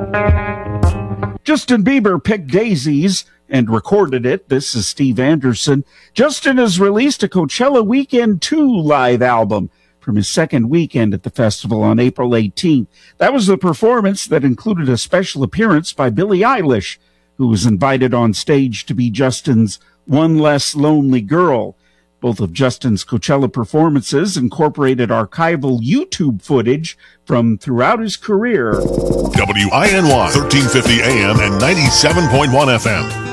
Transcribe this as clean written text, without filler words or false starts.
Justin Bieber picked daisies and recorded it. This is Steve Anderson. Justin has released a Coachella Weekend 2 live album from his second weekend at the festival on April 18th. That was the performance that included a special appearance by Billie Eilish, who was invited on stage to be Justin's One Less Lonely Girl. Both of Justin's Coachella performances incorporated archival YouTube footage from throughout his career. WINY 1350 AM and 97.1 FM.